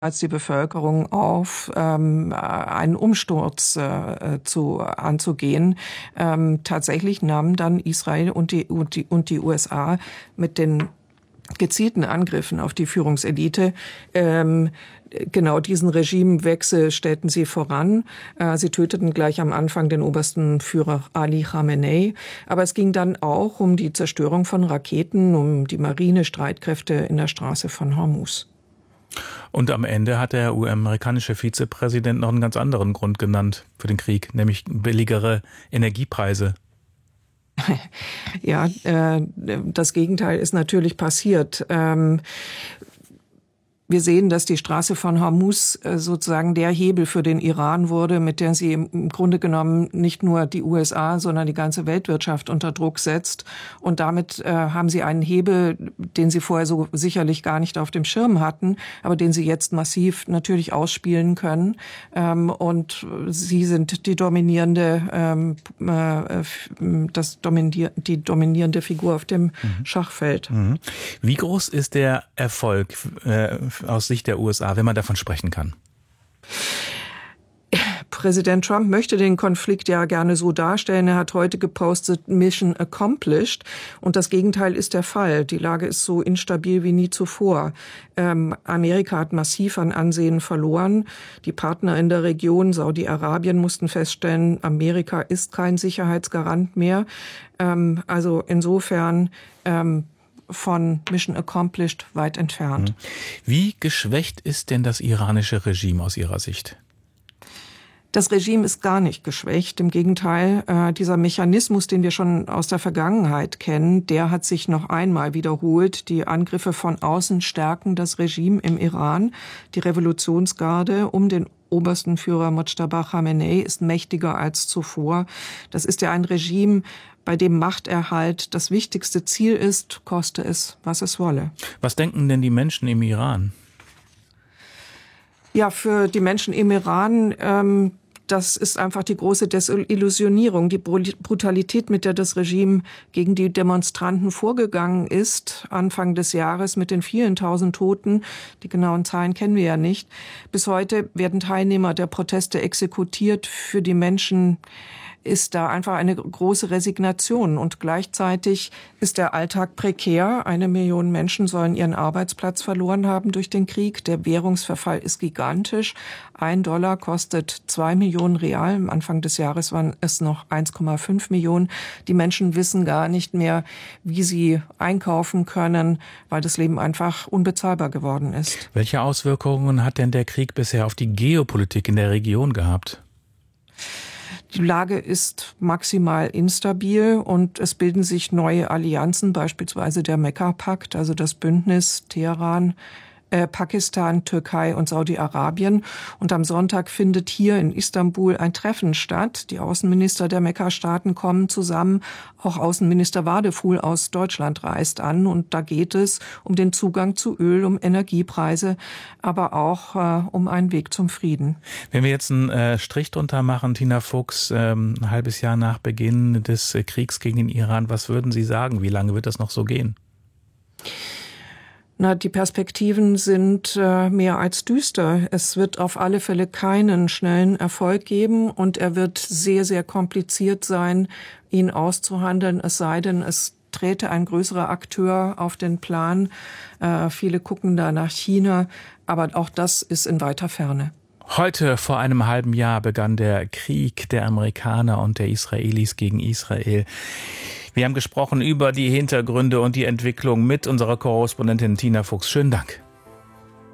als die Bevölkerung auf einen Umsturz anzugehen. Tatsächlich nahmen dann Israel und die USA mit den gezielten Angriffen auf die Führungselite genau diesen Regimewechsel stellten sie voran. Sie töteten gleich am Anfang den obersten Führer Ali Khamenei. Aber es ging dann auch um die Zerstörung von Raketen, um die Marinestreitkräfte in der Straße von Hormuz. Und am Ende hat der US-amerikanische Vizepräsident noch einen ganz anderen Grund genannt für den Krieg, nämlich billigere Energiepreise. Ja, das Gegenteil ist natürlich passiert. Wir sehen, dass die Straße von Hormuz sozusagen der Hebel für den Iran wurde, mit der sie im Grunde genommen nicht nur die USA, sondern die ganze Weltwirtschaft unter Druck setzt. Und damit haben sie einen Hebel, den sie vorher so sicherlich gar nicht auf dem Schirm hatten, aber den sie jetzt massiv natürlich ausspielen können. Und sie sind die dominierende Figur auf dem Schachfeld. Wie groß ist der Erfolg aus Sicht der USA, wenn man davon sprechen kann? Präsident Trump möchte den Konflikt ja gerne so darstellen. Er hat heute gepostet, Mission accomplished. Und das Gegenteil ist der Fall. Die Lage ist so instabil wie nie zuvor. Amerika hat massiv an Ansehen verloren. Die Partner in der Region, Saudi-Arabien, mussten feststellen, Amerika ist kein Sicherheitsgarant mehr. Also insofern von Mission accomplished weit entfernt. Wie geschwächt ist denn das iranische Regime aus Ihrer Sicht? Das Regime ist gar nicht geschwächt. Im Gegenteil, dieser Mechanismus, den wir schon aus der Vergangenheit kennen, der hat sich noch einmal wiederholt. Die Angriffe von außen stärken das Regime im Iran. Die Revolutionsgarde um den obersten Führer Mojtaba Khamenei ist mächtiger als zuvor. Das ist ja ein Regime, bei dem Machterhalt das wichtigste Ziel ist, koste es, was es wolle. Was denken denn die Menschen im Iran? Ja, für die Menschen im Iran, das ist einfach die große Desillusionierung, die Brutalität, mit der das Regime gegen die Demonstranten vorgegangen ist, Anfang des Jahres mit den vielen tausend Toten. Die genauen Zahlen kennen wir ja nicht. Bis heute werden Teilnehmer der Proteste exekutiert. Für die Menschen ist da einfach eine große Resignation und gleichzeitig ist der Alltag prekär. 1 Million Menschen sollen ihren Arbeitsplatz verloren haben durch den Krieg. Der Währungsverfall ist gigantisch. $1 kostet 2 Millionen Real. Am Anfang des Jahres waren es noch 1,5 Millionen. Die Menschen wissen gar nicht mehr, wie sie einkaufen können, weil das Leben einfach unbezahlbar geworden ist. Welche Auswirkungen hat denn der Krieg bisher auf die Geopolitik in der Region gehabt? Die Lage ist maximal instabil und es bilden sich neue Allianzen, beispielsweise der Mekka-Pakt, also das Bündnis Teheran, Pakistan, Türkei und Saudi-Arabien. Und am Sonntag findet hier in Istanbul ein Treffen statt. Die Außenminister der Mekka-Staaten kommen zusammen. Auch Außenminister Wadefuhl aus Deutschland reist an. Und da geht es um den Zugang zu Öl, um Energiepreise, aber auch um einen Weg zum Frieden. Wenn wir jetzt einen Strich drunter machen, Tina Fuchs, ein halbes Jahr nach Beginn des Kriegs gegen den Iran, was würden Sie sagen? Wie lange wird das noch so gehen? Die Perspektiven sind mehr als düster. Es wird auf alle Fälle keinen schnellen Erfolg geben und er wird sehr, sehr kompliziert sein, ihn auszuhandeln, es sei denn, es träte ein größerer Akteur auf den Plan. Viele gucken da nach China, aber auch das ist in weiter Ferne. Heute vor einem halben Jahr begann der Krieg der Amerikaner und der Israelis gegen Israel. Wir haben gesprochen über die Hintergründe und die Entwicklung mit unserer Korrespondentin Tina Fuchs. Schönen Dank.